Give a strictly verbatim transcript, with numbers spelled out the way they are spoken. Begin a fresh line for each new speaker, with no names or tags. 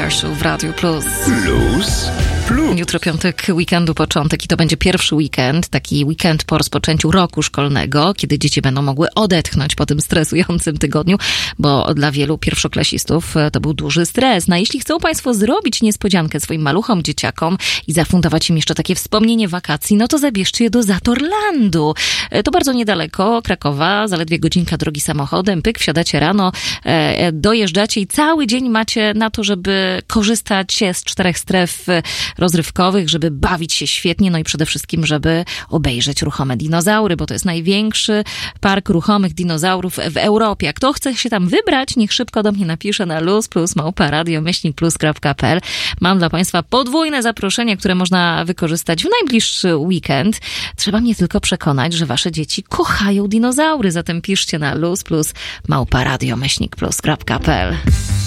Marshall w Radiu Plus.
Plus, plus.
Jutro piątek weekendu, początek i to będzie pierwszy weekend, taki weekend po rozpoczęciu roku szkolnego, kiedy dzieci będą mogły odetchnąć po tym stresującym tygodniu, bo dla wielu pierwszoklasistów to był duży stres. No a jeśli chcą Państwo zrobić niespodziankę swoim maluchom, dzieciakom i zafundować im jeszcze takie wspomnienie wakacji, no to zabierzcie je do Zatorlandu. To bardzo niedaleko Krakowa, zaledwie godzinka drogi samochodem, pyk, wsiadacie rano, dojeżdżacie i cały dzień macie na to, żeby korzystać z czterech stref rozrywkowych, żeby bawić się świetnie, no i przede wszystkim, żeby obejrzeć ruchome dinozaury, bo to jest największy park ruchomych dinozaurów w Europie. A kto chce się tam wybrać, niech szybko do mnie napisze na luz plus małpa radio myślnik plus kropka p l. Mam dla Państwa podwójne zaproszenie, które można wykorzystać w najbliższy weekend. Trzeba mnie tylko przekonać, że Wasze dzieci kochają dinozaury, zatem piszcie na luz plus małpa radio myślnik plus kropka p l.